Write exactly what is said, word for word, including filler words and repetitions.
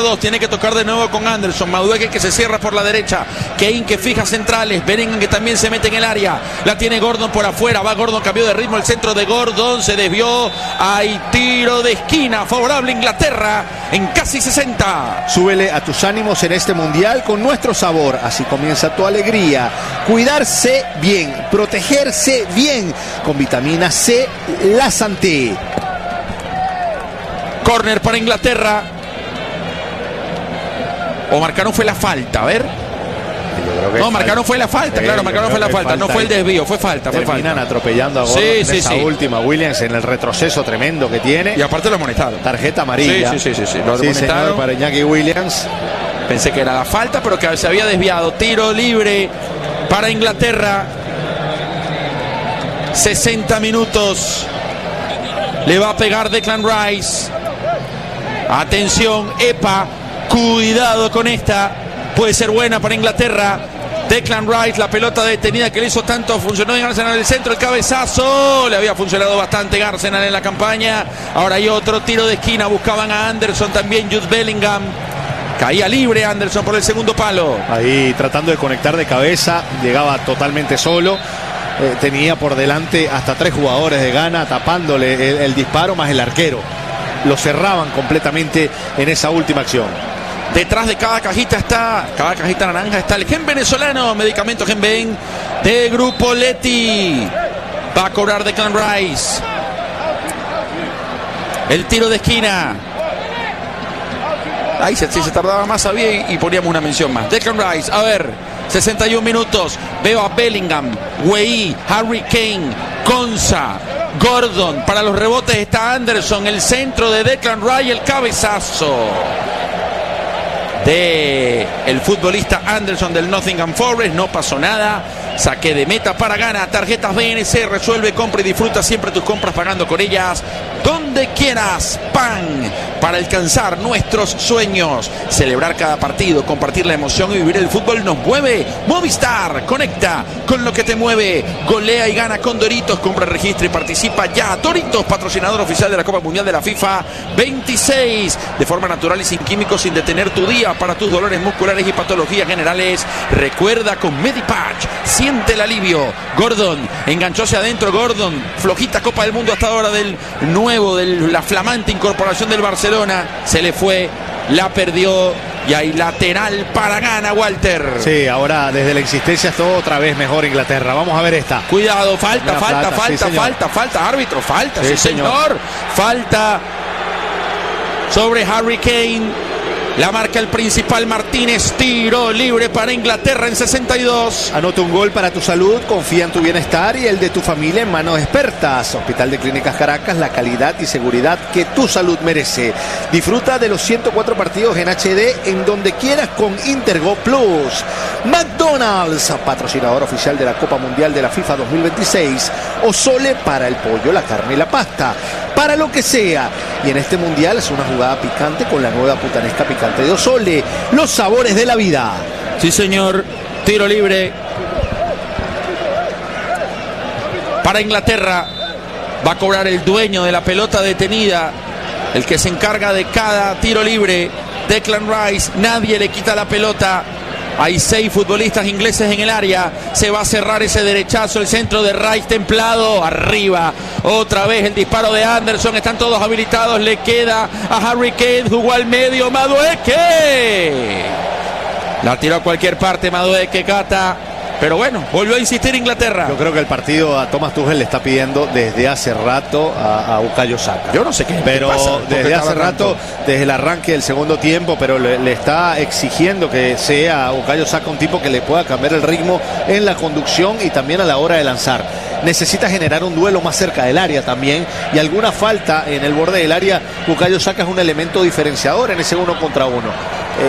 Tiene que tocar de nuevo con Anderson. Madueque que se cierra por la derecha. Kane que fija centrales. Bellingham que también se mete en el área. La tiene Gordon por afuera. Va Gordon, cambió de ritmo. El centro de Gordon se desvió. Hay tiro de esquina favorable a Inglaterra en casi sesenta. Súbele a tus ánimos en este mundial con nuestro sabor. Así comienza tu alegría. Cuidarse bien. Protegerse bien. Con vitamina C, la Santé. Corner para Inglaterra. O marcaron fue la falta, a ver. No, marcaron fue la falta, sí, claro, marcaron fue la falta, no fue el desvío, fue falta, fue falta. Terminan atropellando a Gordon sí, en sí, esa sí. última. Williams en el retroceso tremendo que tiene. Y aparte lo amonestaron. Tarjeta amarilla. Sí, sí, sí, sí, sí. Lo sí, amonestaron. Señor, para Iñaki Williams. Pensé que era la falta, pero que se había desviado. Tiro libre para Inglaterra. sesenta minutos. Le va a pegar Declan Rice. Atención, Epa. Cuidado con esta. Puede ser buena para Inglaterra. Declan Rice, la pelota detenida que le hizo tanto, funcionó en Arsenal el centro, el cabezazo. Le había funcionado bastante Arsenal en la campaña. Ahora hay otro tiro de esquina. Buscaban a Anderson también, Jude Bellingham. Caía libre Anderson por el segundo palo. Ahí tratando de conectar de cabeza. Llegaba totalmente solo. Eh, tenía por delante hasta tres jugadores de Ghana tapándole el, el disparo más el arquero. Lo cerraban completamente en esa última acción. Detrás de cada cajita está, cada cajita naranja está el gen venezolano, medicamento Gen Ben de Grupo Leti. Va a cobrar Declan Rice. El tiro de esquina. Ahí si se, se tardaba más había y, y poníamos una mención más. Declan Rice, a ver, sesenta y un minutos. Veo a Bellingham, Weah, Harry Kane, Konsa, Gordon. Para los rebotes está Anderson. El centro de Declan Rice, el cabezazo de el futbolista Anderson del Nottingham Forest. No pasó nada. Saque de meta para Ghana. Tarjetas B N C. Resuelve, compra y disfruta siempre tus compras pagando con ellas donde quieras. Pan para alcanzar nuestros sueños. Celebrar cada partido, compartir la emoción y vivir el fútbol nos mueve. Movistar, conecta con lo que te mueve. Golea y gana con Doritos. Compra, registra y participa ya. Doritos, patrocinador oficial de la Copa Mundial de la FIFA veintiséis. De forma natural y sin químicos, sin detener tu día. Para tus dolores musculares y patologías generales, recuerda con Medipatch. Siente el alivio. Gordon enganchó hacia adentro. Gordon, flojita Copa del Mundo hasta ahora del nuevo, de la flamante incorporación del Barcelona. Se le fue, la perdió. Y hay lateral para Ghana, Walter. Sí, ahora desde la existencia es todo otra vez mejor Inglaterra. Vamos a ver esta. Cuidado, falta, Una falta, plata, falta, sí, falta, falta, árbitro, falta, sí, sí señor. señor. Falta sobre Harry Kane. La marca el principal Martínez. Tiro libre para Inglaterra en sesenta y dos. Anota un gol para tu salud, confía en tu bienestar y el de tu familia en manos expertas. Hospital de Clínicas Caracas, la calidad y seguridad que tu salud merece. Disfruta de los ciento cuatro partidos en H D en donde quieras con Intergo Plus. McDonald's, patrocinador oficial de la Copa Mundial de la FIFA dos mil veintiséis. Osole para el pollo, la carne y la pasta. Para lo que sea. Y en este mundial es una jugada picante con la nueva putanesca picante de Osole. Los sabores de la vida. Sí, señor. Tiro libre para Inglaterra. Va a cobrar el dueño de la pelota detenida, el que se encarga de cada tiro libre. Declan Rice. Nadie le quita la pelota. Hay seis futbolistas ingleses en el área. Se va a cerrar ese derechazo. El centro de Rice templado. Arriba. Otra vez el disparo de Anderson. Están todos habilitados. Le queda a Harry Kane. Jugó al medio. Madueque. La tiró a cualquier parte Madueque, Cata. Pero bueno, volvió a insistir Inglaterra. Yo creo que el partido a Thomas Tuchel le está pidiendo desde hace rato a, a Bukayo Saka. Yo no sé qué pero qué pasa, desde hace rato, desde el arranque del segundo tiempo, pero le, le está exigiendo que sea Bukayo Saka un tipo que le pueda cambiar el ritmo en la conducción y también a la hora de lanzar. Necesita generar un duelo más cerca del área también y alguna falta en el borde del área. Bukayo Saka es un elemento diferenciador en ese uno contra uno.